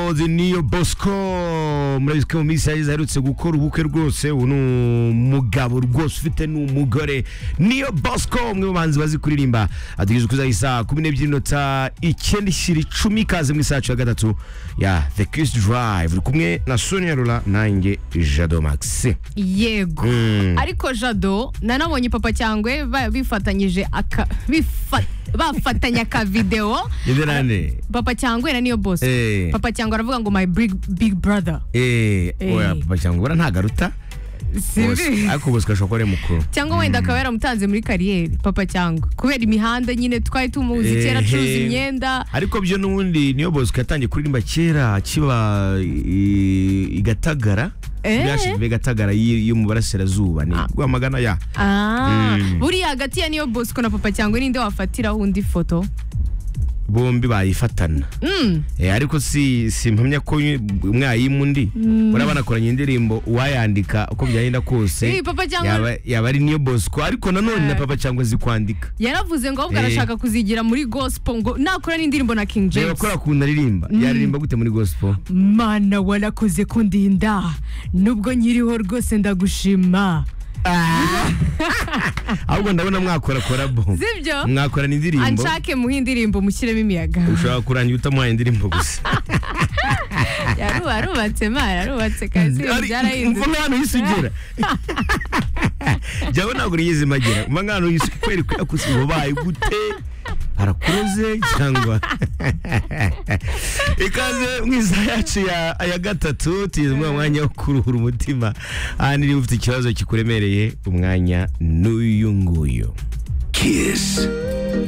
called Neo Bosco. Murabizi ko mu minsi yahise aherutse gukora ubukwe rwose. Ubu ni umugabo rwose ufite n'umugore. Neo Bosco umwe mu bahanzi bazi kuririmba. Ategereje kuza isa 12:09 kaze mu isaha ya gatatu ya The Kiss Drive. Uri kumwe na Sonia Lola nanjye Jado Max. Yego. Ariko Jado nanabonye papa cyangwe bifatanyije bafatanya ka video. Papa cyangwe na Neo Boss. Papa cyangwe aravuga ngo my big brother. Oya papa cyangwe ntagaruta. Ariko Bosco ashokore mukuru. Cyangwa wenda akaba yaramutanze muri kariyeri papa cyangwa kubera imihanda nyine twari tumuzi kera acuruza imyenda. Ariko byo n'ubundi Neo Bosco yatangiye kuririmba kera kiba igatagara. Byashyize gatagara yo mu barasirazuba ni Rwamagana ya. Buri hagati ya Neo Bosco na papa cyangwa ninde wafatira undi foto? Bombi bayifatana. Ariko si mpamya ko mwayimundi urabana koranye indirimbo uwayandika uko byagenda kose yaba ari Neo Bosco ariko nanone na papa cyangwa zikwandika. Yaravuze ngo ahubwo arashaka kuzigira muri gospel ngo nakora n'indirimbo na King James. Yakora kunda ririmba yaririmba gute muri gospel? Mana warakoze ko ndinda nubwo nyiriho rwose ndagushima. Ahubwo ndabona mwakora korabo. Sibyo? Mwakora n'indirimbo. Anshake mu indirimbo mushyiremo imiyaga. Ushaka kurangira utamuhaye indirimbo gusa. Yarubatse kazi byarahinze. Umva hano yisugira. Jawe ntabwo yigeze magera. Umva hano yisukweri kusibo bayi gute. Arakuroze cyangwa ikaze mwiza yacu ya gatatu tizwe umwanya wo kuruhura umutima niba ufite ikibazo kikuremereye umwanya n'uyu nguyu. Kiss